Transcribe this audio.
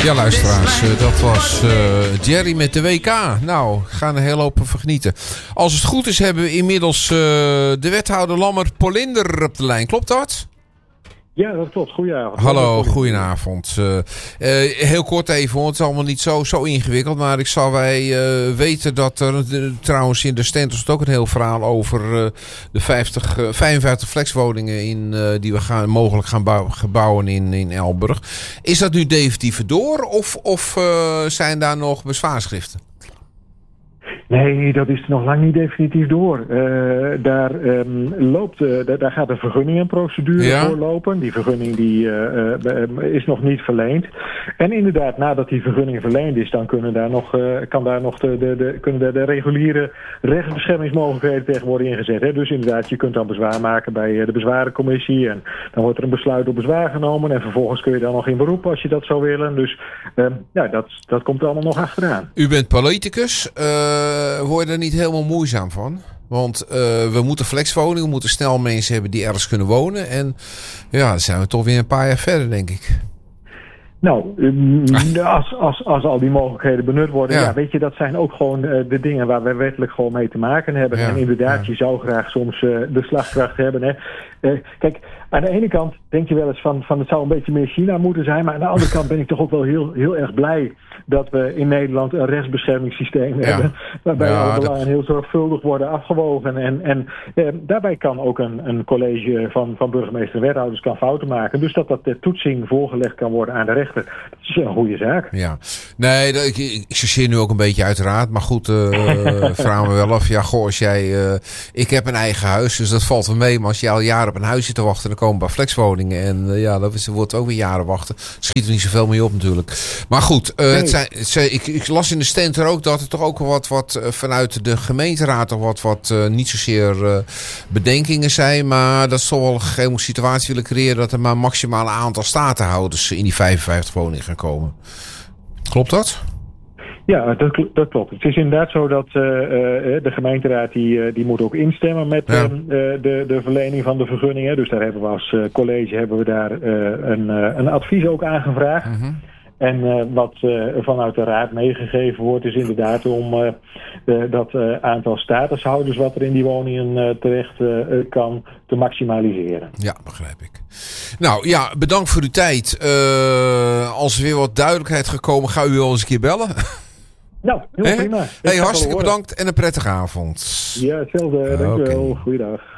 Ja, luisteraars, dat was Jerry met de WK. Nou, gaan er heel hoop van genieten. Als het goed is, hebben we inmiddels de wethouder Lammert Polinder op de lijn. Klopt dat? Ja, dat klopt. Goedenavond. Hallo, goedenavond. Heel kort even, want het is allemaal niet zo ingewikkeld. Maar ik zal weten dat er trouwens in de stand was ook een heel verhaal over de 55 flexwoningen die we mogelijk gaan bouwen in Elburg. Is dat nu definitief door of zijn daar nog bezwaarschriften? Nee, dat is nog lang niet definitief door. Daar gaat een vergunningenprocedure voor lopen. Die vergunning is nog niet verleend. En inderdaad, nadat die vergunning verleend is, dan kunnen daar nog de reguliere rechtsbeschermingsmogelijkheden tegen worden ingezet. Hè? Dus inderdaad, je kunt dan bezwaar maken bij de bezwarencommissie. En dan wordt er een besluit op bezwaar genomen. En vervolgens kun je dan nog in beroep als je dat zou willen. Dus dat komt er allemaal nog achteraan. U bent politicus. Word je er niet helemaal moeizaam van? Want we moeten flexwoningen, we moeten snel mensen hebben die ergens kunnen wonen. En ja, dan zijn we toch weer een paar jaar verder, denk ik. Nou, als al die mogelijkheden benut worden, ja, weet je, dat zijn ook gewoon de dingen waar we wettelijk gewoon mee te maken hebben. Ja, en inderdaad, je zou graag soms de slagkracht hebben. Hè. Kijk, aan de ene kant denk je wel eens van het zou een beetje meer China moeten zijn. Maar aan de andere kant ben ik toch ook wel heel erg blij dat we in Nederland een rechtsbeschermingssysteem hebben. Waarbij alle belangen heel zorgvuldig worden afgewogen. En daarbij kan ook een college van burgemeester en wethouders kan fouten maken. Dus dat de toetsing voorgelegd kan worden aan de rechter. Dat is een goede zaak. Ja, nee, ik chargeer nu ook een beetje uiteraard. Maar goed, vragen we wel af. Ja, goh, als jij... ik heb een eigen huis, dus dat valt wel mee. Maar als je al jaren op een huis zit te wachten, dan komen een paar flexwoningen. En dat wordt ook weer jaren wachten. Schiet er niet zoveel mee op natuurlijk. Maar goed, ik las in de stand er ook dat er toch ook wat vanuit de gemeenteraad toch wat niet zozeer bedenkingen zijn. Maar dat ze toch wel een gegeven situatie willen creëren dat er maar een maximale aantal statenhouders in die 55 woningen gaan komen. Klopt dat? Ja, dat klopt. Het is inderdaad zo dat de gemeenteraad die moet ook instemmen met de verlening van de vergunningen. Dus daar hebben we als college daar een advies ook aangevraagd. Mm-hmm. En wat vanuit de raad meegegeven wordt is inderdaad om dat aantal statushouders wat er in die woningen terecht kan te maximaliseren. Ja, begrijp ik. Nou ja, bedankt voor uw tijd. Als er weer wat duidelijkheid gekomen, ga u wel eens een keer bellen. Nou, heel prima. Hartstikke bedankt en een prettige avond. Ja, hetzelfde. Dankjewel. Goeiedag.